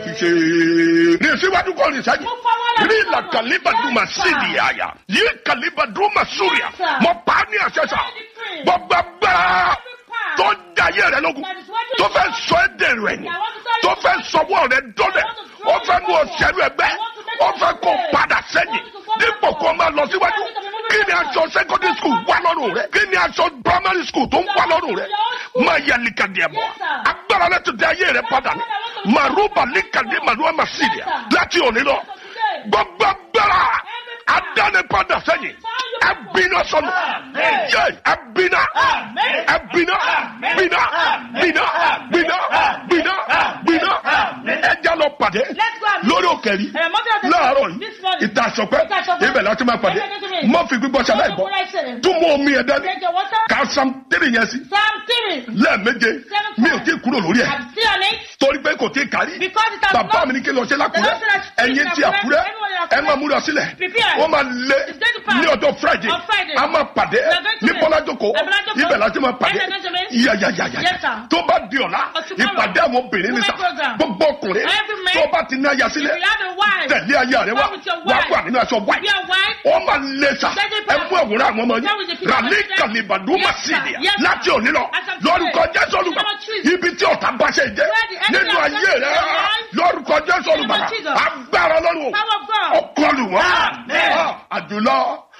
fi ṣe. Ní ìsíwájú kọ́ ní ìsájú. Ní ìlà kàlíbàdúmà sídìí àyà. Yí kàlíbàdúmà súrìà. Mo pa á ní àṣẹṣà. Gbogbo agbára tó ń dayé rẹ lógun. Tó fẹ́ sọ ẹ́ dẹ̀rù ẹ̀yìn. Tó fẹ́ sọwọ́ rẹ dọ́lẹ̀. Ó fẹ́ mú ọ̀sẹ̀rù ẹgbẹ́. Ó fẹ́ kó padà sẹ́yìn. Dípò kó máa lọ síwájú. Kí ni aṣọ secondary school wà lọ́rùn rẹ̀? Kí ni aṣọ primary school tó ń wà lọ́rùn rẹ̀? Máa yẹ likadìẹ mọ́. Agbára láti di ayé rẹ̀ padà ní. Màrúbà likadìẹ màlúwà máa sì dìá. Láti òní lọ. Gbogbo agbára adáni padà sẹ́yìn. Ẹbínà sọnù. Yé ẹbínà. Ẹbínà. Bínà. Bínà. Bínà. Bínà. Bínà. Ẹja lọ pàdé. Lórí òkèrí. Láàárọ̀ yìí. Ìta àṣọpẹ́. Ibẹ̀ láti máa pàdé. Mọ́ fi gbígbọ́ ṣẹlẹ̀ ìbọn. Túmọ̀ omi ẹ̀ dání. Ká Psalm 3 yẹn sí. Lẹ́ẹ̀méje. Mi ò tí ì kúrò lórí ẹ̀. Torí pé kò tí ì kárí. Bàbá mi ní kí n lọ ṣe lákùrẹ́. Ẹ̀yin ti Àkúrẹ́. Ẹ máa múra sílẹ̀. Wọ́n máa lé ní ọjọ́ Friday. A máa pàdé ní Bọ́lájókòó. Ibẹ̀ láti máa pàdé. Yàyàyàyà. Tó bá di ọ̀la, ìpàdé àwọn obìnrin ní sà. Gbogbo ọkùnrin tó bá ti ní aya sílẹ̀. Tẹ̀lé aya rẹ̀ wá. Wá wà nínú aṣọ white. Wọ́n máa lé sà. Ẹ mú àwòrán àwọn ọmọ yín. Ràlí kàlíbàdú máa sì dì. Láti òní lọ. Lórúkọ Jésù Olùgbà. Ibi tí ọ̀tá bá ṣe jẹ́. Nínú ayé rẹ̀. Lórúkọ Jésù Olùgbà. Agbára Ọlọ́run. Ọkọlù wọn. Àdúlọ.